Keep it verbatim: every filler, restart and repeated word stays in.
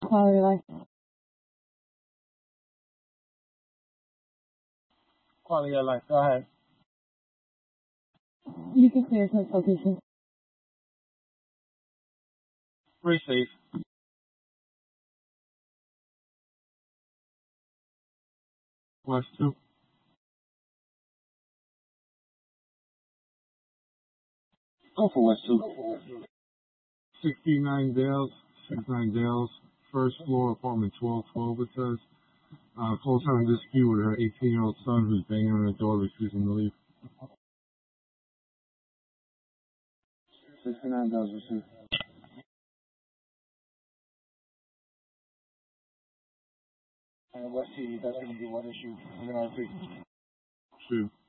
Quality of life. Quality of life. Go ahead. You can clear some location. Three safe. West two. Go for West two. sixty-nine Dales. sixty-nine Dales. First floor, apartment twelve twelve, it says. Uh, full time dispute with her eighteen-year-old son who's banging on the door, refusing to leave. sixty-nine Dales received. And West C, that's going to be what issue? We're going to repeat. Two.